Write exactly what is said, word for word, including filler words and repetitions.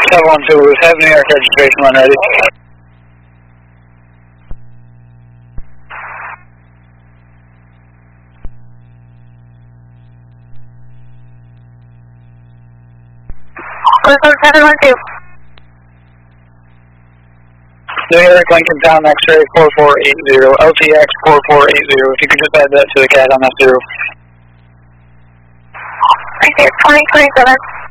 seven one two, have New York registration when ready. seven one two. New York Lincoln Town X-ray four four eight zero, L T X four four eight zero. If you could just add that to the C A D on that zero. Right there, twenty twenty-seven.